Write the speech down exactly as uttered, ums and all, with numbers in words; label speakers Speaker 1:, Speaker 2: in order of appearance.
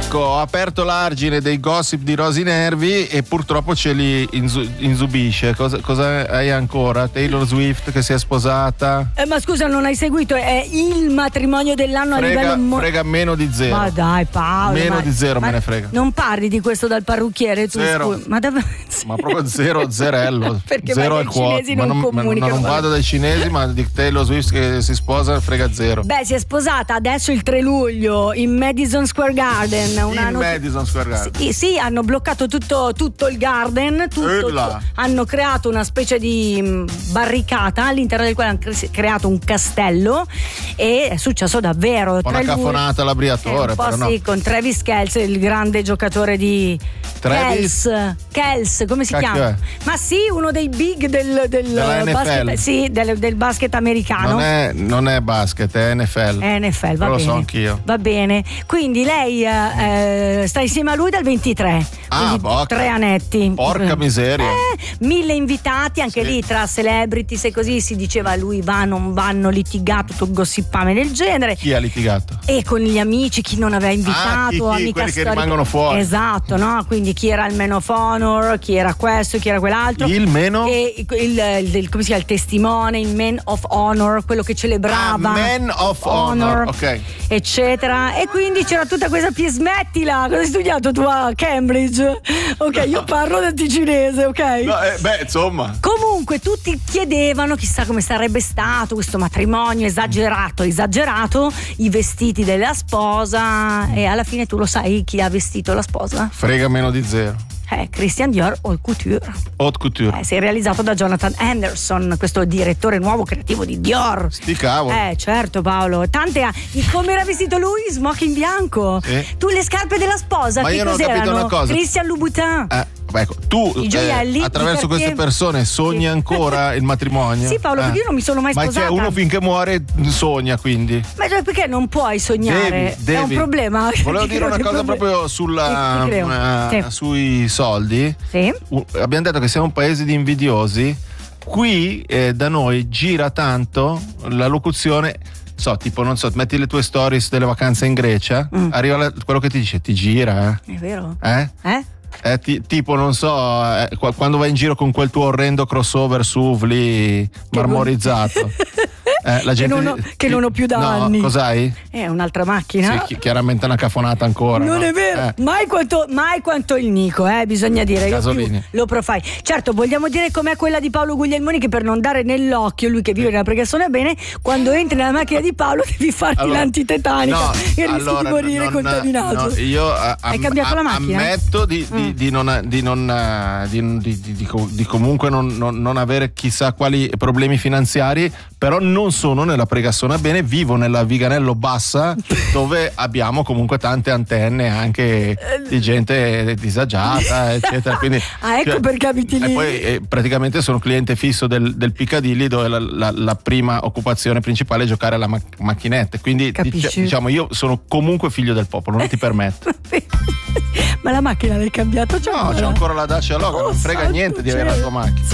Speaker 1: Ecco, ho aperto l'argine dei gossip di Rosy Nervi e purtroppo ce li inzu- inzubisce. Cosa, cosa hai ancora? Taylor Swift che si è sposata?
Speaker 2: Eh, ma scusa, non hai seguito? È il matrimonio dell'anno
Speaker 1: Frega,
Speaker 2: a livello mo-
Speaker 1: frega meno di zero.
Speaker 2: Ma dai, Paolo.
Speaker 1: Meno
Speaker 2: ma,
Speaker 1: di zero
Speaker 2: ma
Speaker 1: me ne frega.
Speaker 2: Non parli di questo dal parrucchiere tu?
Speaker 1: Zero.
Speaker 2: Scusa. Ma davvero?
Speaker 1: Ma proprio zero, zerello.
Speaker 2: Perché
Speaker 1: zero
Speaker 2: i
Speaker 1: al cuore.
Speaker 2: cinesi
Speaker 1: Ma
Speaker 2: non
Speaker 1: non, ma
Speaker 2: comunicano.
Speaker 1: non vado dai cinesi, ma di Taylor Swift che si sposa frega zero.
Speaker 2: Beh, si è sposata adesso il tre luglio in Madison Square Garden. Una
Speaker 1: In
Speaker 2: not-
Speaker 1: Madison Square Garden.
Speaker 2: Sì, sì, hanno bloccato tutto, tutto il garden, tutto,
Speaker 1: Ella.
Speaker 2: hanno creato una specie di mh, barricata all'interno del quale hanno cre- creato un castello e è successo davvero.
Speaker 1: Un po' una
Speaker 2: Tra lui-
Speaker 1: cafonata all'abriatore,
Speaker 2: eh, un po'
Speaker 1: però no.
Speaker 2: sì, con Travis Kelce, il grande giocatore di
Speaker 1: Travis?
Speaker 2: Kels, Kels, come si
Speaker 1: Cacchio
Speaker 2: chiama?
Speaker 1: è?
Speaker 2: Ma sì, uno dei big del, del
Speaker 1: Della N F L.
Speaker 2: basket, sì, del, del basket americano.
Speaker 1: Non è, non è basket, è N F L.
Speaker 2: È N F L, va
Speaker 1: Però lo
Speaker 2: bene.
Speaker 1: so anch'io.
Speaker 2: Va bene. Quindi lei eh, sta insieme a lui dal ventitré.
Speaker 1: Ah,
Speaker 2: quindi
Speaker 1: bocca.
Speaker 2: tre anetti.
Speaker 1: Porca miseria.
Speaker 2: Eh, mille invitati, anche
Speaker 1: Sì.
Speaker 2: lì tra celebrities e così si diceva lui va, non va, hanno litigato, tutto gossipame del genere.
Speaker 1: Chi ha litigato?
Speaker 2: E con gli amici, chi non aveva invitato,
Speaker 1: Ah, chi- chi,
Speaker 2: amica
Speaker 1: quelli che
Speaker 2: storica.
Speaker 1: rimangono fuori.
Speaker 2: Esatto, no? Quindi chi era il man of honor, chi era questo, chi era quell'altro.
Speaker 1: Il meno?
Speaker 2: E il, il- il- come si chiama? Il testimone, il man of honor, quello che celebrava.
Speaker 1: Ah, man of honor, ok.
Speaker 2: Eccetera. E quindi c'era tutta questa pie- smettila. Cosa hai studiato tu a Cambridge? Ok, io parlo del ticinese, ok?
Speaker 1: No, eh, beh, insomma.
Speaker 2: Comunque tutti chiedevano chissà come sarebbe stato questo matrimonio esagerato, esagerato, i vestiti della sposa e alla fine tu lo sai chi ha vestito la sposa?
Speaker 1: Frega meno di zero.
Speaker 2: Eh, Christian Dior Haute Couture.
Speaker 1: Haute couture.
Speaker 2: Eh, si è realizzato da Jonathan Anderson, questo direttore nuovo creativo di Dior.
Speaker 1: Sti cavoli.
Speaker 2: Eh, certo Paolo, tante a- come era vestito lui? Smoking bianco.
Speaker 1: Sì.
Speaker 2: Tu le scarpe della sposa,
Speaker 1: Ma
Speaker 2: che
Speaker 1: io non ho
Speaker 2: cos'erano?
Speaker 1: capito una cosa.
Speaker 2: Christian Louboutin.
Speaker 1: Eh, beh, ecco, tu
Speaker 2: I gioielli,
Speaker 1: eh, attraverso
Speaker 2: i
Speaker 1: queste
Speaker 2: Cartier.
Speaker 1: persone sogni
Speaker 2: Sì.
Speaker 1: ancora il matrimonio?
Speaker 2: Sì, Paolo,
Speaker 1: Eh.
Speaker 2: perché io non mi sono mai
Speaker 1: Ma
Speaker 2: sposata.
Speaker 1: c'è uno finché muore sogna, quindi.
Speaker 2: Ma cioè, perché non puoi sognare?
Speaker 1: Devi, devi.
Speaker 2: È un problema.
Speaker 1: Volevo
Speaker 2: Ti
Speaker 1: dire
Speaker 2: creo
Speaker 1: una
Speaker 2: che
Speaker 1: cosa
Speaker 2: problema.
Speaker 1: proprio sulla,
Speaker 2: Ti- ti creo.
Speaker 1: eh,
Speaker 2: Sì.
Speaker 1: sui soldi.
Speaker 2: Sì.
Speaker 1: Uh, abbiamo detto che siamo un paese di invidiosi. Qui eh, da noi gira tanto la locuzione. So, tipo, non so, metti le tue stories delle vacanze in Grecia,
Speaker 2: Mm.
Speaker 1: arriva la- quello che ti dice, ti gira,
Speaker 2: È vero?
Speaker 1: eh? Eh?
Speaker 2: Eh?
Speaker 1: Eh, ti- tipo, non so, eh, qua- quando vai in giro con quel tuo orrendo crossover S U V lì marmorizzato. Eh, la gente
Speaker 2: che, non ho, che non ho più da
Speaker 1: no,
Speaker 2: anni.
Speaker 1: Cos'hai?
Speaker 2: È un'altra macchina.
Speaker 1: Sì, chi- chiaramente una cafonata ancora.
Speaker 2: Non
Speaker 1: no?
Speaker 2: è vero,
Speaker 1: Eh.
Speaker 2: mai, quanto, mai quanto il Nico, eh, bisogna dire. Io
Speaker 1: Casolini.
Speaker 2: più lo profile. Certo, vogliamo dire com'è quella di Paolo Guglielmoni, che per non dare nell'occhio, lui che vive nella preghiera bene, quando entri nella macchina di Paolo devi farti
Speaker 1: Allora,
Speaker 2: l'antitetanica
Speaker 1: no,
Speaker 2: e rischi
Speaker 1: allora,
Speaker 2: di morire
Speaker 1: non-
Speaker 2: contaminato.
Speaker 1: no, io a-
Speaker 2: Hai
Speaker 1: am-
Speaker 2: cambiato la
Speaker 1: a-
Speaker 2: macchina?
Speaker 1: ammetto di, di-
Speaker 2: Mm.
Speaker 1: di non, di, non, eh, di- di- di- di co- di comunque non, non- non avere chissà quali problemi finanziari, però non sono nella Pregassona bene, vivo nella Viganello Bassa dove abbiamo comunque tante antenne anche di gente disagiata eccetera, quindi
Speaker 2: Ah, ecco
Speaker 1: cioè,
Speaker 2: perché abiti
Speaker 1: e
Speaker 2: lì.
Speaker 1: poi eh, praticamente sono cliente fisso del, del Piccadilly, dove la, la- la prima occupazione principale è giocare alla mac- macchinette, quindi
Speaker 2: Capisci?
Speaker 1: dic- diciamo io sono comunque figlio del popolo, non ti permetto.
Speaker 2: Ma la macchina l'hai cambiata? C'è
Speaker 1: No,
Speaker 2: ancora?
Speaker 1: c'è ancora la Dacia Logan,
Speaker 2: Oh,
Speaker 1: non frega
Speaker 2: santo
Speaker 1: niente di avere la
Speaker 2: cielo.
Speaker 1: tua macchina.